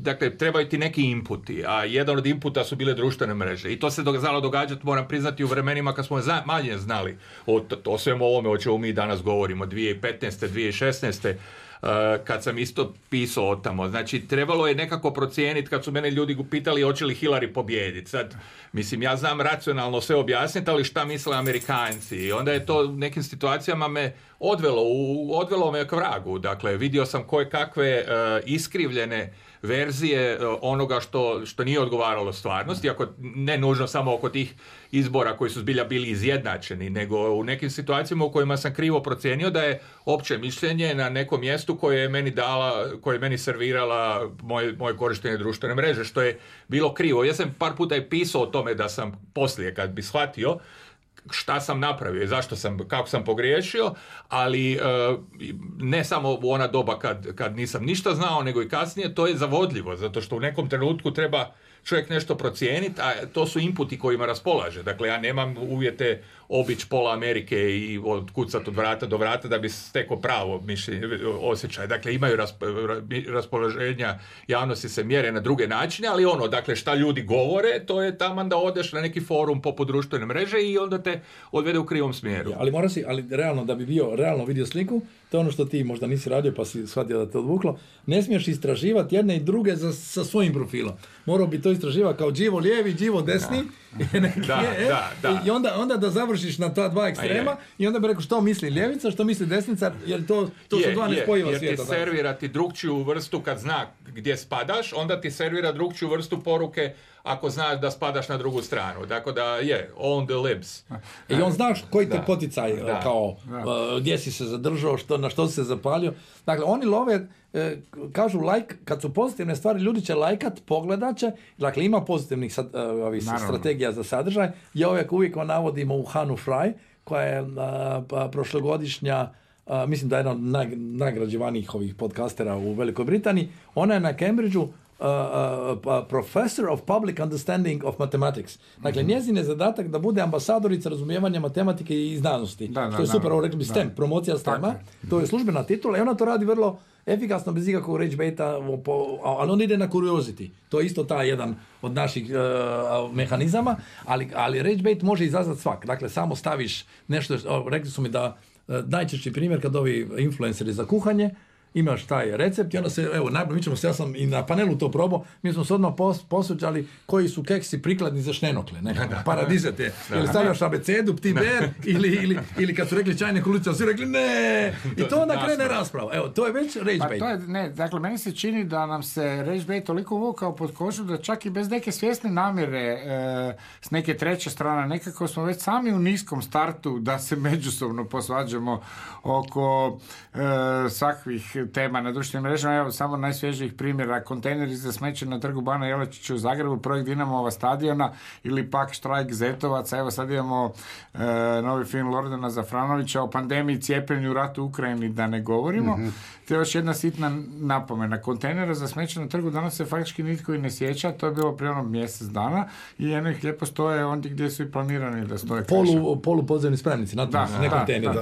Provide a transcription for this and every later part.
dakle, trebaju ti neki inputi, a jedan od inputa su bile društvene mreže. I to se znalo događati, moram priznati, u vremenima kad smo manje znali o svemu ovome o čemu mi danas govorimo, 2015. 2016. Kad sam isto pisao o tamo. Znači, trebalo je nekako procijeniti kad su mene ljudi pitali hoće li Hillary pobijediti. Sad, mislim, ja znam racionalno sve objasniti, ali šta misle Amerikanci? I onda je to u nekim situacijama me odvelo me k vragu. Dakle, vidio sam koje kakve iskrivljene verzije onoga što nije odgovaralo stvarnosti, ako ne nužno samo oko tih izbora koji su zbilja bili izjednačeni, nego u nekim situacijama u kojima sam krivo procijenio da je opće mišljenje na nekom mjestu koje je meni servirala moje korištenje društvene mreže, što je bilo krivo. Ja sam par puta i pisao o tome da sam poslije, kad bi shvatio šta sam napravio i kako sam pogriješio, ali ne samo u ona doba kad nisam ništa znao, nego i kasnije, to je zavodljivo, zato što u nekom trenutku treba čovjek nešto procijeniti, a to su inputi kojima raspolaže. Dakle, ja nemam uvjete obići pola Amerike i kucati od vrata do vrata da bi stekao pravo mišljenje, osjećaj. Dakle, imaju raspoloženja, javnosti se mjere na druge načine, ali dakle, šta ljudi govore, to je taman da odeš na neki forum poput društvene mreže i onda te odvede u krivom smjeru. Ja, ali realno, da bi realno vidio sliku, to je ono što ti možda nisi radio pa si shvatio da te odvuklo, ne smiješ istraživati jedne i druge sa svojim profilom. Morao bi to istraživati kao živo lijevi, živo desni. Da. I onda da završiš na ta dva ekstrema i onda bi rekao što misli ljevica, što misli desnica, jer to su dva nespojiva svijeta. Jer ti servira ti drugčiju vrstu kad zna gdje spadaš, onda ti servira drugčiju vrstu poruke ako znaš da spadaš na drugu stranu. Dakle da on the libs. I on znaš koji te poticaj, kao gdje si se zadržao, na što si se zapalio. Dakle, oni love, kažu kad su pozitivne stvari, ljudi će lajkat, pogledat će, dakle ima pozitivnih strategija za sadržaj. Ja uvijek navodimo u Hanu Fry, koja je prošlogodišnja, mislim da je jedna od najnagrađivanijih ovih podcastera u Velikoj Britaniji. Ona je na Cambridgeu Professor of Public Understanding of Mathematics. Dakle, njezin je zadatak da bude ambasadorica razumijevanja matematike i znanosti. Što je super, ovo rekli bi STEM, promocija STEM-a. To je službena titula i ona to radi vrlo efikasno, bez ikakvog rage baita, ali on ide na curiosity. To je isto taj jedan od naših mehanizama, ali rage bait može izazvati svak. Dakle, samo staviš nešto, rekli su mi da najčešći primjer kad ovi influenceri za kuhanje, imaš taj recept i onda se, najbolje, ja sam i na panelu to probao, mi smo se odmah posveđali koji su keksi prikladni za štenokle, paradizete. Ili stavljaš abecedu, pti ber, ili kad su rekli čajne kulice, svi rekli ne! I to onda krene rasprava. Evo, to je već rage bait. Dakle, meni se čini da nam se rage bait toliko uvukao pod kožu da čak i bez neke svjesne namjere s neke treće strane, nekako smo već sami u niskom startu da se međusobno posvađamo oko svakvih tema na društvenim mrežama. Evo samo najsvježijih primjera: kontejneri za smeće na trgu Bana Jelačića u Zagrebu, projekt Dinamova stadiona, ili pak štrajk Zetovaca. Evo sad imamo novi film Lordana Zafranovića o pandemiji, cijepljenju, ratu u Ukrajini, da ne govorimo. To je još jedna sitna napomena. Kontejnera za smeće na trgu danas se faktički nitko i ne sjeća, to je bilo prije mjesec dana i jedno ih lijepo stoje ondje gdje su i planirani da stoje. Polupodzemni spremnici, ne kontejneri.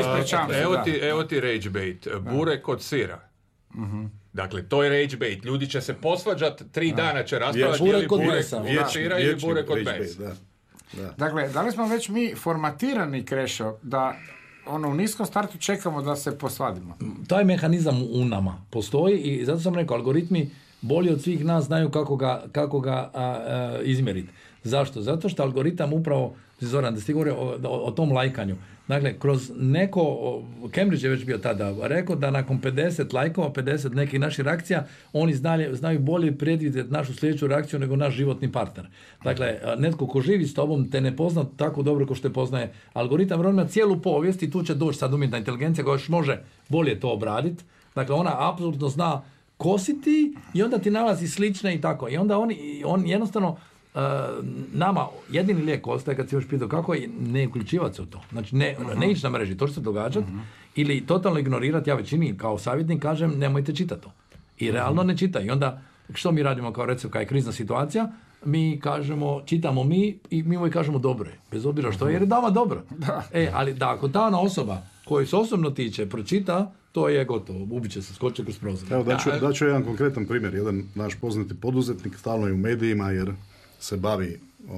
Evo ti rage bait. Burek od sira. Dakle, to je rage bait. Ljudi će se posvađati, 3 dana će raspravljati ili burek od sira ili burek od mesa. Dakle, da li smo već mi formatirani, Krešo, da u niskom startu čekamo da se posvadimo? Taj mehanizam u nama postoji i zato sam rekao, algoritmi bolji od svih nas znaju kako ga izmjeriti. Zašto? Zato što algoritam upravo, Zoran, da ste govori o tom lajkanju. Dakle, kroz Cambridge je već bio tada rekao da nakon 50 lajkova, 50 nekih naših reakcija, oni znaju bolje predvidjeti našu sljedeću reakciju nego naš životni partner. Dakle, netko ko živi s tobom te ne pozna tako dobro kao što te poznaje algoritam, jer on ima cijelu povijest i tu će doći sad umjetna inteligencija koja još može bolje to obraditi. Dakle, ona apsolutno zna ko si ti i onda ti nalazi slične i tako. I onda on jednostavno nama jedini lijek ostaje, kad si još pitao kako je, ne uključivati se u to. Znači ne ići na mreži, to će se događati, ili totalno ignorirati. Ja većini kao savjetnik kažem nemojte čitati to. I realno ne čitaj. I onda što mi radimo kao recimo, kad je krizna situacija, mi kažemo, čitamo mi i mi mu kažemo dobro je, bez obzira što je, jer je dama dobro. Ali da ako ta ona osoba koji se osobno tiče, pročita, to je gotovo, ubiće se, skoče kroz prozor. Evo, daću jedan konkretan primjer. Jedan naš poznati poduzetnik stalno je u medijima jer se bavi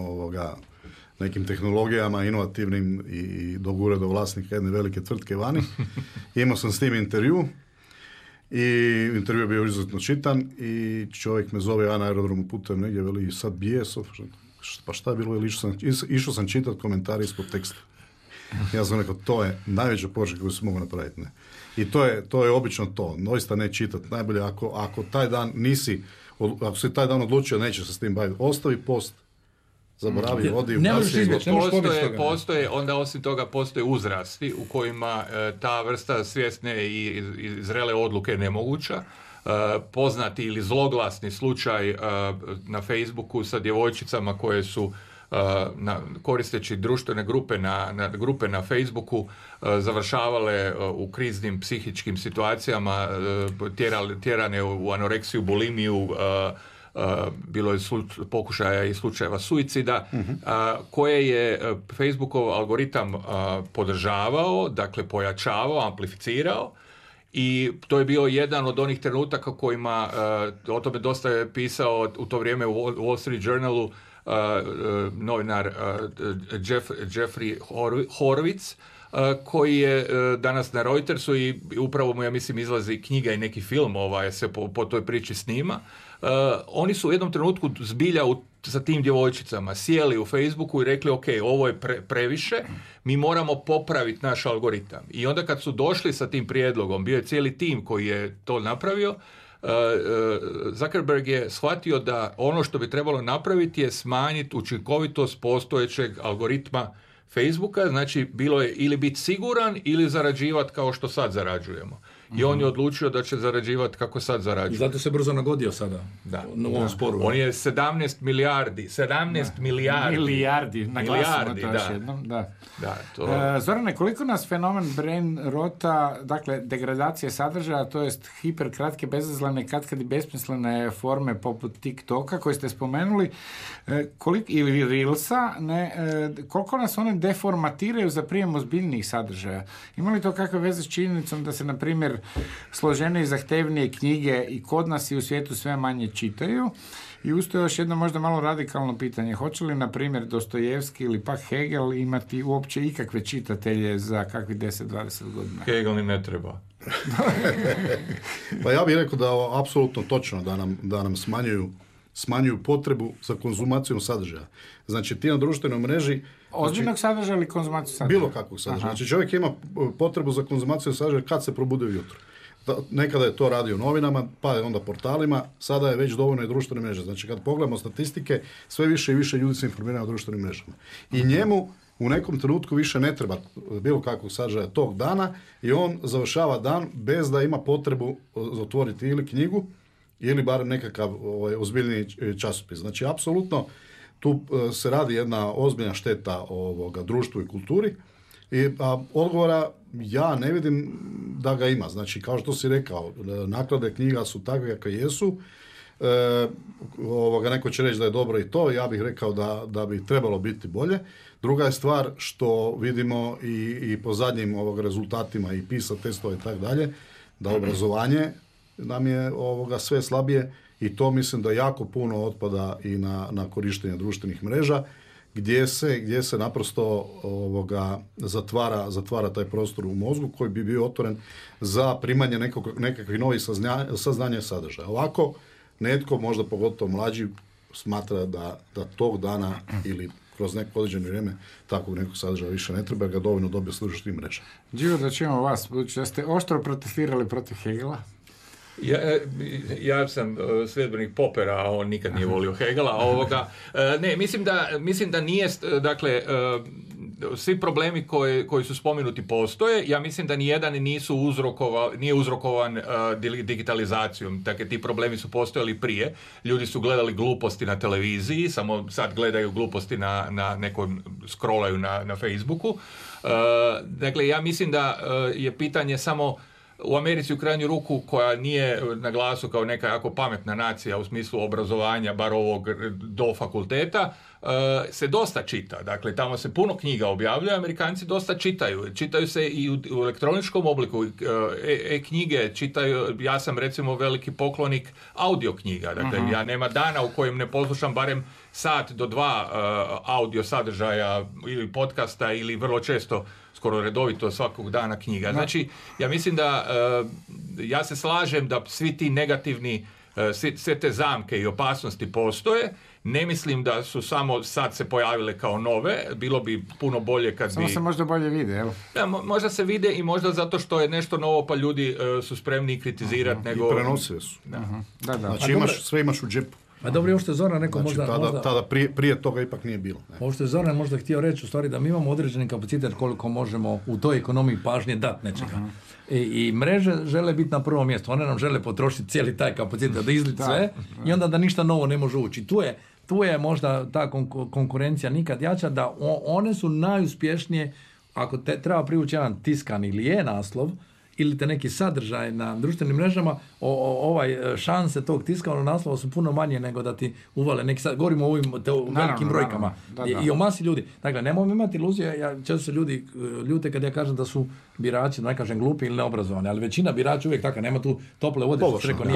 nekim tehnologijama inovativnim i dogura do vlasnika jedne velike tvrtke vani. Imao sam s tim intervju i intervju je bio izuzetno čitan i čovjek me zove, ja na aerodromu putujem negdje, veli sad bijesov, pa šta je bilo, išao sam čitati komentari ispod teksta. Ja sam rekao, to je najveća pogreška koju se mogu napraviti. Ne? I to je obično to, doista ne čitati. Najbolje ako taj dan ako si taj dan odlučio neće se s tim baviti, ostavi post, zaboravi, odi u postoje, onda osim toga postoje uzrasti u kojima ta vrsta svjesne i zrele odluke je nemoguća. Poznati ili zloglasni slučaj na Facebooku sa djevojčicama koje su koristeći društvene grupe na Facebooku završavale u kriznim psihičkim situacijama, tjerane u anoreksiju, bulimiju, bilo je pokušaja i slučajeva suicida, koje je Facebookov algoritam podržavao, dakle pojačavao, amplificirao. I to je bio jedan od onih trenutaka kojima, o tome dosta je pisao u to vrijeme u Wall Street Journalu novinar Jeffrey Horowitz, koji je danas na Reutersu i upravo mu, ja mislim, izlazi knjiga i neki film se po toj priči snima. Oni su u jednom trenutku zbilja sa tim djevojčicama sjeli u Facebooku i rekli, ok, ovo je previše, mi moramo popraviti naš algoritam. I onda kad su došli sa tim prijedlogom, bio je cijeli tim koji je to napravio, Zuckerberg je shvatio da ono što bi trebalo napraviti je smanjiti učinkovitost postojećeg algoritma Facebooka, znači bilo je ili biti siguran ili zarađivati kao što sad zarađujemo. I on je odlučio da će zarađivati kako sad zarađuje. I zato se brzo nagodio sada u ovom sporu. On je 17 milijardi, naglasimo to još jednom. Zorane, koliko nas fenomen brain rota, dakle degradacije sadržaja, to jest hiperkratke, bezazlene, katkad i besmislene forme poput TikToka koje ste spomenuli, ili Reelsa, koliko nas one deformatiraju za prijem ozbiljnijih sadržaja? Ima li to kakve veze s činjenicom da se, na primjer, složenije i zahtevnije knjige i kod nas i u svijetu sve manje čitaju? I usto još jedno možda malo radikalno pitanje. Hoće li, na primjer, Dostojevski ili pak Hegel imati uopće ikakve čitatelje za kakvi 10-20 godina? Hegel ni ne treba. Pa ja bih rekao da je apsolutno točno da nam smanjuju potrebu za konzumacijom sadržaja. Znači ti na društvenoj mreži... Ozbiljnog sadržaja ili konzumaciju sadržaja? Bilo kakvog sadržaja. Znači čovjek ima potrebu za konzumaciju sadržaja kad se probudi ujutro. Nekada je to radio u novinama, pa je onda portalima, sada je već dovoljno i društvene mreže. Znači kad pogledamo statistike, sve više i više ljudi se informiraju o društvenim mrežama. I njemu u nekom trenutku više ne treba bilo kakvog sadržaja tog dana i on završava dan bez da ima potrebu otvoriti ili knjigu ili bar nekakav ozbiljniji časopis. Znači apsolutno tu se radi jedna ozbiljna šteta društvu i kulturi. A odgovora ja ne vidim da ga ima. Znači, kao što si rekao, naklade knjiga su takve kakve jesu. Neko će reći da je dobro i to. Ja bih rekao da bi trebalo biti bolje. Druga je stvar što vidimo i po zadnjim rezultatima i PISA testova i tako dalje, da obrazovanje nam je sve slabije i to mislim da jako puno otpada i na korištenje društvenih mreža, gdje se naprosto zatvara taj prostor u mozgu koji bi bio otvoren za primanje nekakvih novih saznanja i sadržaja. Ovako, netko, možda pogotovo mlađi, smatra da tog dana ili kroz neko određeno vrijeme takvog nekog sadržaja više ne treba, jer ga dovoljno dobije s društvenih mreža. Đivo, da ćemo vas, budući da ste oštro protestirali protiv Hegela. Ja sam sljedbenik Popera, a on nikad nije volio Hegela. Ne, mislim da nije, dakle, svi problemi koji su spomenuti postoje. Ja mislim da nijedan nije uzrokovan digitalizacijom. Dakle, ti problemi su postojali prije. Ljudi su gledali gluposti na televiziji, samo sad gledaju gluposti na nekom scrollaju na Facebooku. Dakle, ja mislim da je pitanje samo u Americi u krajnju ruku, koja nije na glasu kao neka jako pametna nacija u smislu obrazovanja, bar ovog do fakulteta, se dosta čita. Dakle, tamo se puno knjiga objavljuje, Amerikanci dosta čitaju. Čitaju se i u elektroničkom obliku, knjige čitaju. Ja sam recimo veliki poklonik audio knjiga. Dakle, ja nema dana u kojem ne poslušam barem sat do 2 audio sadržaja ili podcasta ili vrlo često, skoro redovito svakog dana knjiga. Znači, ja mislim da ja se slažem da svi ti negativni, sve te zamke i opasnosti postoje. Ne mislim da su samo sad se pojavile kao nove, bilo bi puno bolje kad samo se možda bolje vide, evo. Da, možda se vide i možda zato što je nešto novo pa ljudi su spremni kritizirati. Nego... I prenosive su. Da. Znači sve imaš u džepu. A dobro, ovo što je Zoran rekao, znači, tada prije toga ipak nije bilo. Ovo što je Zoran možda htio reći u stvari da mi imamo određeni kapacitet koliko možemo u toj ekonomiji pažnje dati nečega. I mreže žele biti na prvom mjestu. One nam žele potrošiti cijeli taj kapacitet da izliti sve i onda da ništa novo ne može ući. Tu je možda ta konkurencija nikad jača, da one su najuspješnije ako te treba privući jedan tiskan ili naslov ili te neki sadržaj na društvenim mrežama, šanse tog tiskanog naslova su puno manje nego da ti uvale neki govorimo o ovim velikim brojkama i o masi ljudi. Dakle, nemojmo imati iluzije, često se ljudi ljute kad ja kažem da su birači, ne kažem glupi ili neobrazovani, ali većina birača uvijek taka, nema tu tople vode.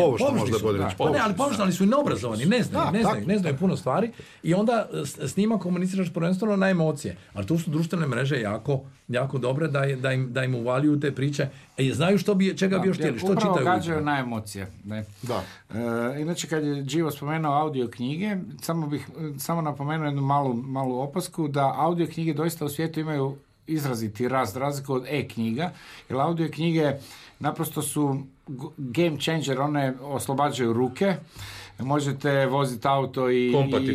Ali površno su i neobrazovani, ne znaju puno stvari i onda s njima komuniciraš prvenstveno na emocije. Ali tu su društvene mreže jako dobre da im uvaljuju te priče i znaju čega bi još htjeli, što čitaju. Upravo gađaju na emocije. Ne? Da. Inače, kad je Đivo spomenuo audio knjige, samo napomenuo jednu malu opasku, da audio knjige doista u svijetu imaju izraziti razliku od e-knjiga, jer audio knjige naprosto su game changer, one oslobađaju ruke, možete voziti auto i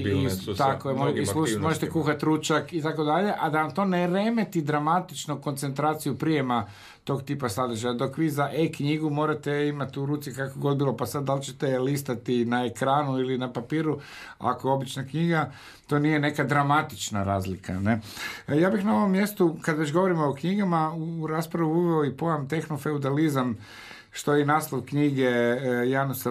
možete kuhati ručak i tako dalje, a da vam to ne remeti dramatično koncentraciju prijema tog tipa sadržaja. Dok vi za e-knjigu morate imati u ruci kako god bilo, pa sad da li ćete je listati na ekranu ili na papiru, ako je obična knjiga, to nije neka dramatična razlika. Ne? Ja bih na ovom mjestu, kad već govorimo o knjigama, u raspravu uveo i pojam tehnofeudalizam, što je i naslov knjige Janisa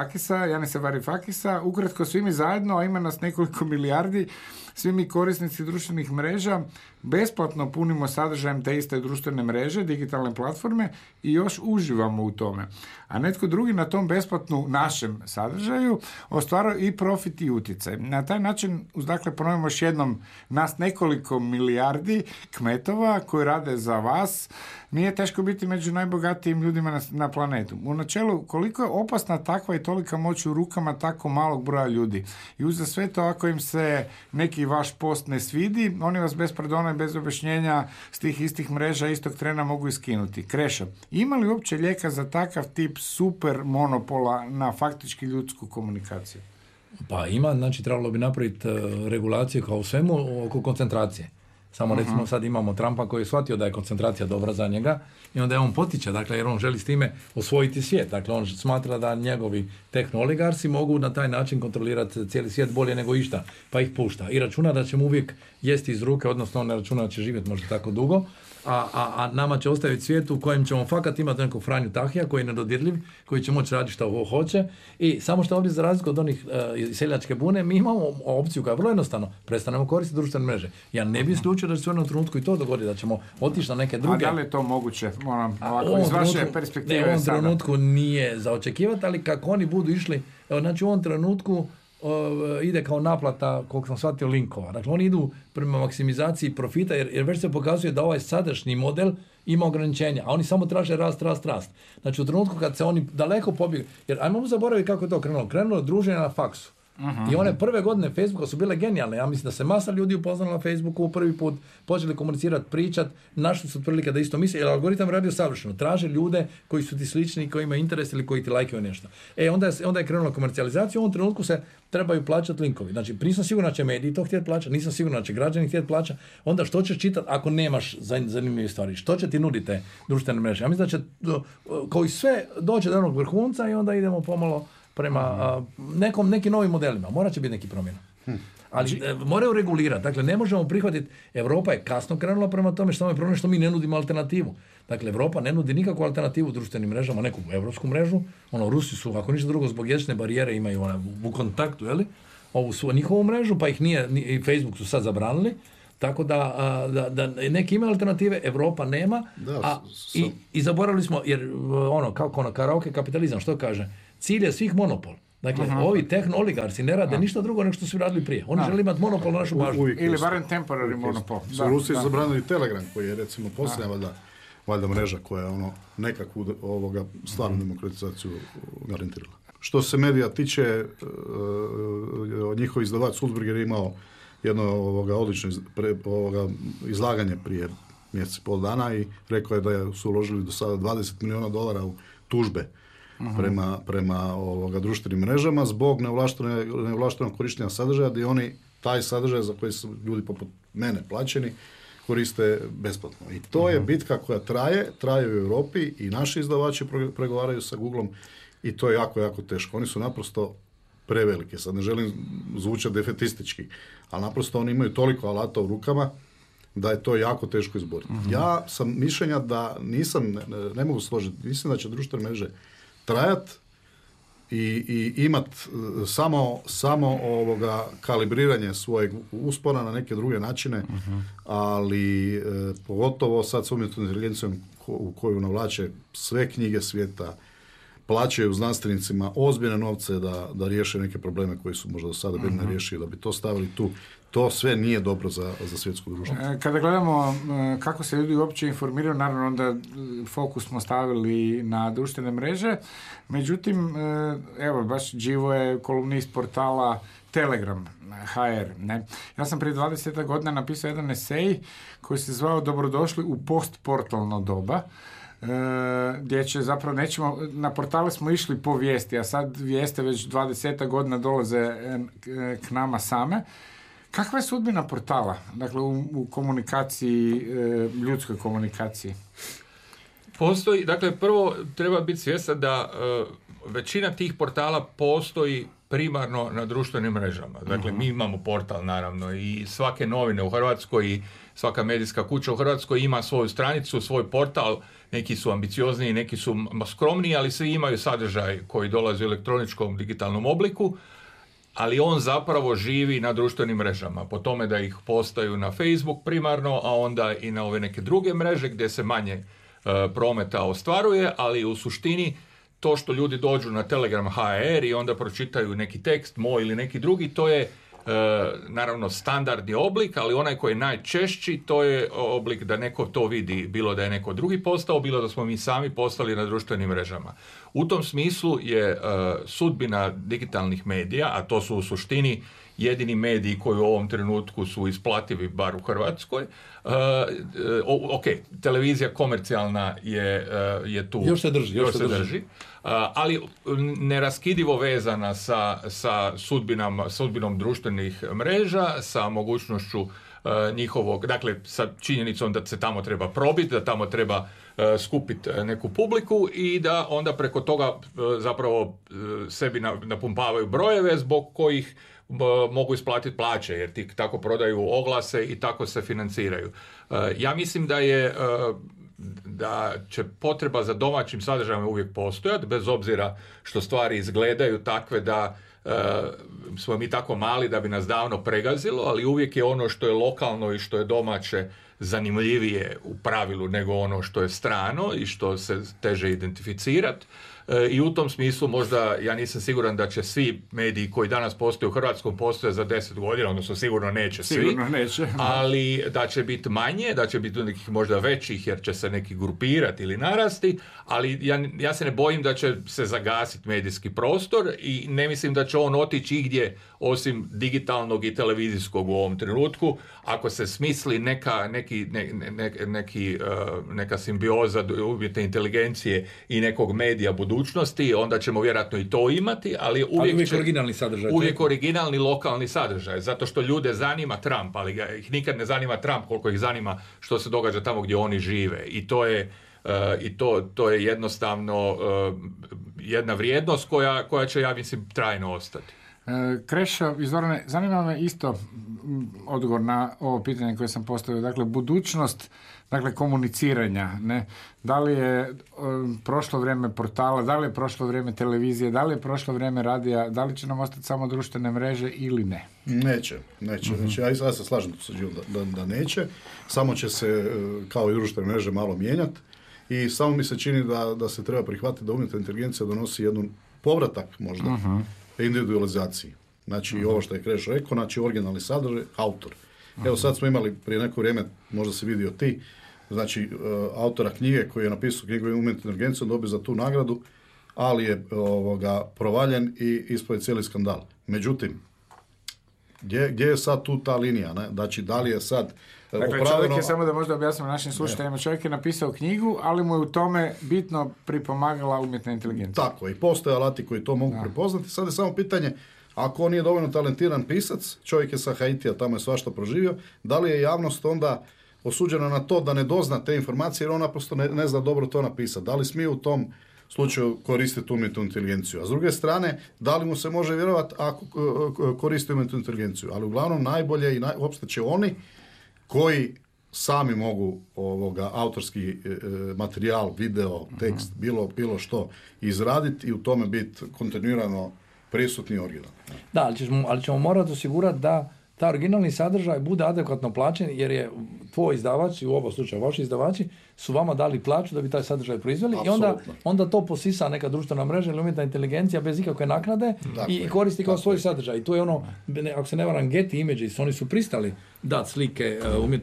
Varoufakisa. Ukratko, svi mi zajedno, a ima nas nekoliko milijardi, svi mi korisnici društvenih mreža besplatno punimo sadržajem te iste društvene mreže, digitalne platforme i još uživamo u tome. A netko drugi na tom besplatnu našem sadržaju ostvaruje i profit i utjecaj. Na taj način, dakle, ponovimo još jednom, nas nekoliko milijardi kmetova koji rade za vas, nije teško biti među najbogatijim ljudima na planetu. U načelu, koliko je opasna takva i tolika moć u rukama tako malog broja ljudi. I uz sve to, ako im se neki vaš post ne svidi, oni vas bez pardona i bez objašnjenja s tih istih mreža istog trena mogu iskinuti. Kreša, ima li uopće lijeka za takav tip super monopola na faktički ljudsku komunikaciju? Pa ima, znači trebalo bi napraviti regulaciju kao u svemu oko koncentracije. Samo recimo sad imamo Trumpa koji je shvatio da je koncentracija dobra za njega i onda je on potiče, dakle, jer on želi s time osvojiti svijet. Dakle, on smatra da njegovi tehnooligarsi mogu na taj način kontrolirati cijeli svijet bolje nego išta, pa ih pušta. I računa da će mu uvijek jesti iz ruke, odnosno on ne računa da će živjeti možda tako dugo, a nama će ostaviti svijet u kojem ćemo fakat imati nekog Franju Tahija koji je nedodirljiv, koji će moći raditi što hoće. I samo što ovdje za razliku od onih seljačke bune, mi imamo opciju koja je vrlo jednostavno, prestanemo koristiti društvene mreže. Ja ne bi isključio da će se u jednom trenutku i to dogoditi, da ćemo otići na neke druge. A da li je to moguće? Moram ovako iz vaše perspektive sada. U ovom trenutku nije za očekivati, ali kako oni budu išli, znači u ovom trenutku ide kao naplata, koliko sam shvatio, linkova. Dakle, oni idu prema maksimizaciji profita, jer već se pokazuje da ovaj sadašnji model ima ograničenja, a oni samo traže rast. Znači, u trenutku kad se oni daleko pobjegnu, jer ajmo zaboraviti kako je to krenulo. Krenulo je druženje na faksu. I one prve godine Facebooka su bile genijalne. Ja mislim da se masa ljudi upoznala na Facebooku prvi put, počeli komunicirati, pričati, našli su prilike da isto misle, jer algoritam radio savršeno. Traže ljude koji su ti slični, koji imaju interes ili koji ti lajkaju nešto. Onda je krenula komercijalizacija, u ovom trenutku se trebaju plaćati linkovi. Znači, nisam siguran da će mediji to htjeti plaćati, nisam siguran da će građani htjeti plaćati. Onda što ćeš čitati ako nemaš zanimljive stvari? Što će ti nuditi društvene mreže? Ja mislim da će, kao i sve, doći do onog vrhunca i onda idemo pomalo prema nekim novim modelima. Morat će biti neki promjena. Ali moraju regulirati. Dakle, ne možemo prihvatiti, Europa je kasno krenula prema tome, što je problem što mi ne nudimo alternativu. Dakle, Europa ne nudi nikakvu alternativu društvenim mrežama, neku evropsku mrežu. Rusi su, ako ništa drugo, zbog jezične barijere imaju u kontaktu, ovu su njihovu mrežu, pa ih nije, i Facebook su sad zabranili. Tako da neki imaju alternative, Europa nema, i zaboravili smo, jer kako karaoke kapitalizam, što kaže? Cilj je svih monopol. Dakle, ovi oligarci ne rade ništa drugo nego što su radili prije. Oni žele imati monopol na našu bažu. Ili barem temporary monopol. U Rusiji su zabranili Telegram, koji je recimo posljednja valjda mreža koja je nekakvu stvarnu demokratizaciju garantirala. Što se medija tiče, njihov izdavač Sulzberger je imao jedno odlično izlaganje prije mjesec i pol dana i rekao je da su uložili do sada $20 milijuna u tužbe prema društvenim mrežama zbog neovlaštenog korištenja sadržaja, gdje oni taj sadržaj za koji su ljudi poput mene plaćeni koriste besplatno. I to je bitka koja traje u Europi i naši izdavači pregovaraju sa Googlom i to je jako, jako teško. Oni su naprosto prevelike. Sad ne želim zvučati defetistički, ali naprosto oni imaju toliko alata u rukama da je to jako teško izboriti. Ja sam mišljenja da ne mogu složiti, mislim da će društvene mreže trajat i imat samo kalibriranje svojeg uspona na neke druge načine, ali pogotovo sad s umjetnom inteligencijom u koju navlače sve knjige svijeta, plaćaju znanstvenicima ozbiljne novce da riješe neke probleme koji su možda do sada bili neriješili, da bi to stavili tu. To sve nije dobro za svjetsko društvo. Kada gledamo kako se ljudi uopće informiraju, naravno onda fokus smo stavili na društvene mreže. Međutim, evo, baš Đivo je kolumnist portala Telegram HR. Ne? Ja sam prije 20 godina napisao jedan esej koji se zvao Dobrodošli u postportalno doba, gdje će zapravo na portale smo išli po vijesti, a sad vijeste već 20 godina dolaze k nama same. Kakva je sudbina portala, dakle u komunikaciji, ljudskoj komunikaciji? Postoji, dakle prvo treba biti svjestan da većina tih portala postoji primarno na društvenim mrežama. Dakle, mi imamo portal naravno i svake novine u Hrvatskoj i svaka medijska kuća u Hrvatskoj ima svoju stranicu, svoj portal, neki su ambiciozniji, neki su skromniji, ali svi imaju sadržaj koji dolazi u elektroničkom digitalnom obliku, ali on zapravo živi na društvenim mrežama, po tome da ih postaju na Facebook primarno, a onda i na ove neke druge mreže gdje se manje prometa ostvaruje, ali u suštini to što ljudi dođu na Telegram HR i onda pročitaju neki tekst, moj ili neki drugi, to je naravno standardni oblik, ali onaj koji je najčešći, to je oblik da neko to vidi, bilo da je neko drugi postao, bilo da smo mi sami postali na društvenim mrežama. U tom smislu je sudbina digitalnih medija, a to su u suštini jedini mediji koji u ovom trenutku su isplativi, bar u Hrvatskoj. Televizija komercijalna je tu. Još se drži. Ali neraskidivo vezana sa sudbinom društvenih mreža, sa mogućnošću njihovog, dakle sa činjenicom da se tamo treba probiti, da tamo treba skupiti neku publiku i da onda preko toga zapravo sebi napumpavaju brojeve zbog kojih mogu isplatiti plaće, jer ti tako prodaju oglase i tako se financiraju. Ja mislim da će potreba za domaćim sadržajima uvijek postojati, bez obzira što stvari izgledaju takve da smo mi tako mali da bi nas davno pregazilo, ali uvijek je ono što je lokalno i što je domaće zanimljivije u pravilu nego ono što je strano i što se teže identificirati. I u tom smislu možda ja nisam siguran da će svi mediji koji danas postoje u Hrvatskom postoje za 10 godina, odnosno sigurno neće svi, ali da će biti manje, da će biti nekih možda većih jer će se neki grupirati ili narasti, ali ja se ne bojim da će se zagasiti medijski prostor i ne mislim da će on otići igdje osim digitalnog i televizijskog u ovom trenutku. Ako se smisli neka simbioza umjetne inteligencije i nekog medija budućnosti, onda ćemo vjerojatno i to imati, ali uvijek originalni sadržaj. Uvijek originalni lokalni sadržaj, zato što ljude zanima Trump, ali ih nikad ne zanima Trump koliko ih zanima što se događa tamo gdje oni žive. I to je jednostavno jedna vrijednost koja će, ja mislim, trajno ostati. Krešo, Zorane, zanima me isto odgovor na ovo pitanje koje sam postavio. Dakle, budućnost komuniciranja. Ne? Da li je prošlo vrijeme portala, da li je prošlo vrijeme televizije, da li je prošlo vrijeme radija, da li će nam ostati samo društvene mreže ili ne? Neće. Znači, ja se slažem da neće. Samo će se, kao i društvene mreže, malo mijenjati. I samo mi se čini da se treba prihvatiti da umjetna inteligencija donosi jedan povratak možda individualizaciji. Znači, ovo što je Krešo rekao, znači originalni sadržaj, autor. Evo sad smo imali prije neko vrijeme, možda si vidio ti, znači autora knjige koji je napisao knjigu umjetnu inteligenciju, dobio za tu nagradu, ali je provaljen i ispao je cijeli skandal. Međutim, gdje je sad tu ta linija? Ne? Znači, da li je sad Dakle, čovjek je, samo da možda objasnimo našim slušateljima, čovjek je napisao knjigu, ali mu je u tome bitno pripomagala umjetna inteligencija. Tako, i postoje alati koji to mogu prepoznati. Sad je samo pitanje, ako on nije dovoljno talentiran pisac, čovjek je sa Haitija, tamo je svašta proživio, da li je javnost onda osuđena na to da ne dozna te informacije, jer on naprosto ne zna dobro to napisati. Da li smije u tom slučaju koristiti umjetnu inteligenciju? A s druge strane, da li mu se može vjerovati ako koristi umjetnu inteligenciju? Ali uglavnom najbolje i opstat će oni koji sami mogu autorski materijal, video, tekst, bilo što izraditi i u tome biti kontinuirano prisutni original. Da, ali ćemo morati osigurati da ta originalni sadržaj bude adekvatno plaćen, jer je tvoj izdavač i u oba slučaja vaši izdavači su vama dali plaću da bi taj sadržaj proizveli. Apsolutno. I onda to posisa neka društvena mreža ili umjetna inteligencija bez ikakve naknade i koristi kao svoj sadržaj. I to je ono, ako se ne varam, Getty Images, oni su pristali dati slike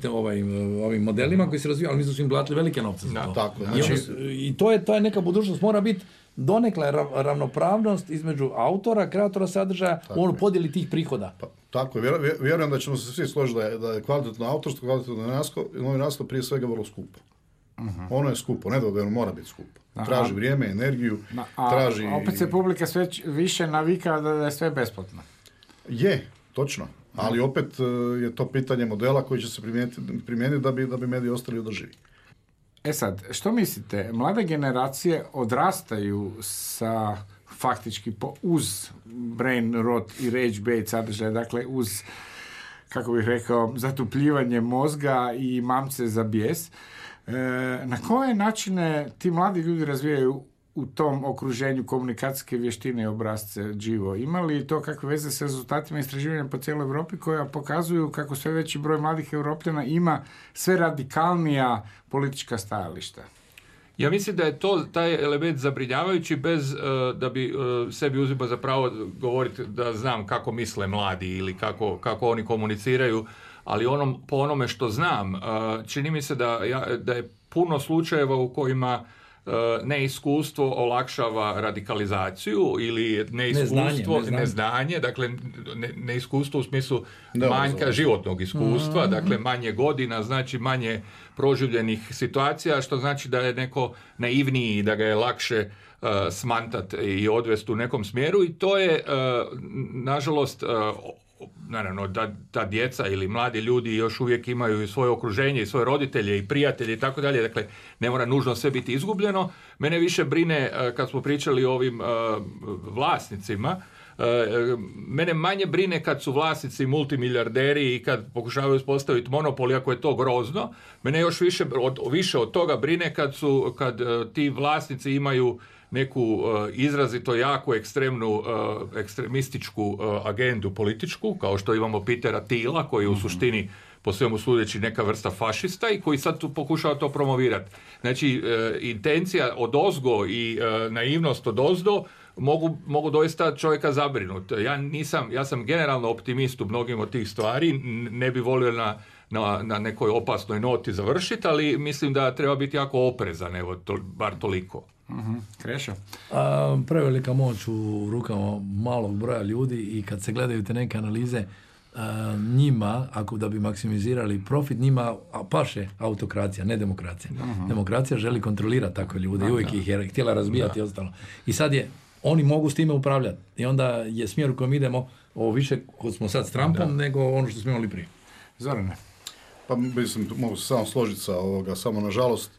ovim modelima koji se razvijaju, ali mi su im platili velike novce za to. Tako, I to je neka budućnost, mora biti donekle ravnopravnost između autora, kreatora sadržaja u podjeli tih prihoda. Tako, vjerujem da ćemo se svi složiti da je kvalitetno autorstvo, kvalitetno novinarstvo prije svega vrlo skupo. Ono je skupo, nedvojbeno mora biti skupo. Traži vrijeme, energiju, traži... Opet se publika sve više navika da je sve besplatno. Je, točno. Ali opet je to pitanje modela koji će se primijeniti da bi mediji ostali održivi. Sad, što mislite? Mlade generacije odrastaju sa faktički uz brain rot i rage bait sadržaje, dakle uz, kako bih rekao, zatupljivanje mozga i mamce za bijes. Na koje načine ti mladi ljudi razvijaju u tom okruženju komunikacijske vještine i obrazce živo? Ima li to kakve veze s rezultatima istraživanja po cijeloj Europi koja pokazuju kako sve veći broj mladih Europljana ima sve radikalnija politička stajališta? Ja mislim da je taj element zabrinjavajući bez da bi sebi uzimao za pravo govoriti da znam kako misle mladi ili kako oni komuniciraju, ali po onome što znam, čini mi se da je puno slučajeva u kojima neiskustvo olakšava radikalizaciju ili neznanje, dakle neiskustvo u smislu manjka životnog iskustva, dakle manje godina, znači manje proživljenih situacija, što znači da je neko naivniji i da ga je lakše smantati i odvesti u nekom smjeru, i to je nažalost naravno da ta djeca ili mladi ljudi još uvijek imaju svoje okruženje i svoje roditelje i prijatelje i tako dalje, dakle ne mora nužno sve biti izgubljeno. Mene više brine, kad smo pričali o ovim vlasnicima, mene manje brine kad su vlasnici multimilijarderi i kad pokušavaju uspostaviti monopol, iako je to grozno. Mene još više od toga brine kad ti vlasnici imaju neku izrazito jaku ekstremističku agendu političku, kao što imamo Petera Thiela, koji je u suštini po svemu sudeći neka vrsta fašista i koji sad tu pokušava to promovirati. Znači, intencija odozgo i naivnost odozdo mogu doista čovjeka zabrinuti. Ja sam generalno optimist u mnogim od tih stvari, ne bi volio na nekoj opasnoj noti završiti, ali mislim da treba biti jako oprezan, bar toliko. Krešo? Prevelika moć u rukama malog broja ljudi i kad se gledaju te neke analize, njima, ako da bi maksimizirali profit, njima paše autokracija, ne demokracija. Demokracija želi kontrolirati takve ljude i uvijek ih je htjela razbijati i ostalo. I sad oni mogu s time upravljati. I onda je smjer u kojem idemo ovo više, kod smo sad s Trumpom, nego ono što smo imali prije. Zorane? Pa mislim, mogu se samo složiti sa samo nažalost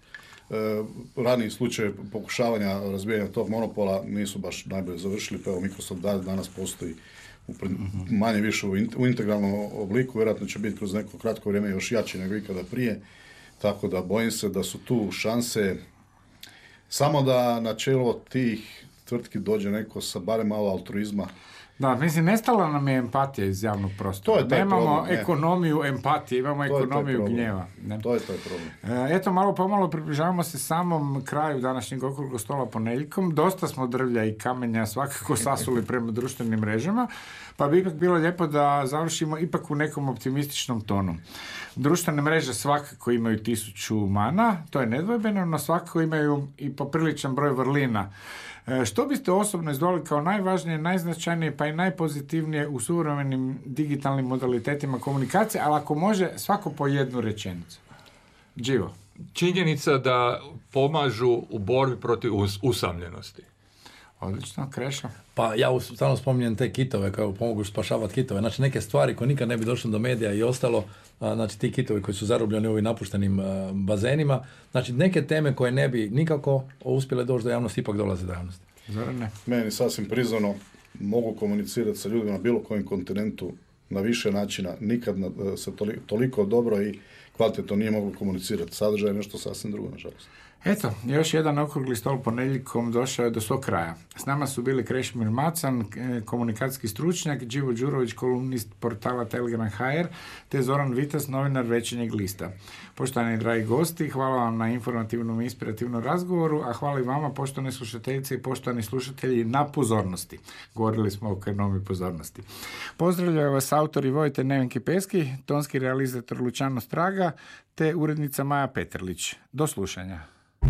raniji slučaj pokušavanja razbijanja tog monopola nisu baš najbolje završili, pa evo Microsoft danas postoji manje više u integralnom obliku, vjerojatno će biti kroz neko kratko vrijeme još jači nego ikada prije, tako da bojim se da su tu šanse samo da na čelo tih tvrtki dođe neko sa barem malo altruizma. Da, mislim, nestala nam je empatija iz javnog prostora. Nemamo ekonomiju empatije, imamo ekonomiju gnjeva. Ne? To je taj problem. Eto, malo pomalo približavamo se samom kraju današnjeg okruglog stola ponedjeljkom. Dosta smo drvlja i kamenja svakako sasuli prema društvenim mrežama, pa bi ipak bilo lijepo da završimo ipak u nekom optimističnom tonu. Društvene mreže svakako imaju 1000 mana, to je nedvojbeno, no svakako imaju i popriličan broj vrlina. Što biste osobno izdvojili kao najvažnije, najznačajnije pa i najpozitivnije u suvremenim digitalnim modalitetima komunikacije, ali ako može svako po jednu rečenicu? Đivo. Činjenica da pomažu u borbi protiv usamljenosti. Odlično, Krešo. Pa ja stalno spominjem te kitove kao pomogu spašavati kitove. Znači neke stvari koje nikad ne bi došle do medija i ostalo, znači ti kitovi koji su zarobljeni u ovim napuštenim bazenima, znači neke teme koje ne bi nikako uspjele doći do javnosti ipak dolaze do javnosti. Zorane. Meni sasvim priznano mogu komunicirati sa ljudima na bilo kojem kontinentu na više načina. Nikad se toliko dobro i kvalitetno nije moglo komunicirati. Sadržaj je nešto sasvim drugo, nažalost. Eto, još jedan okrugli stol ponedjeljkom došao je do svog kraja. S nama su bili Krešimir Macan, komunikacijski stručnjak, Đivo Đurović, kolumnist portala Telegram.hr, te Zoran Vitas, novinar Večernjeg lista. Poštovani dragi gosti, hvala vam na informativnom i inspirativnom razgovoru, a hvala i vama, poštovane slušateljice i poštovani slušatelji, na pozornosti. Govorili smo o ekonomiji pozornosti. Pozdravljaju vas autori Vojte Nevenke Peski, tonski realizator Lučano Straga, te urednica Maja Petrlić. Do slušanja.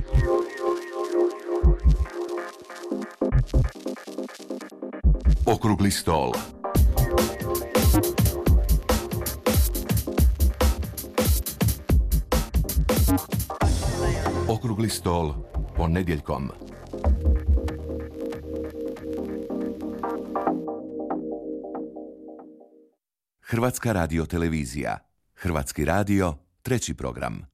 Okrugli stol. Okrugli stol ponedjeljkom. Hrvatska radiotelevizija. Hrvatski radio, 3. program.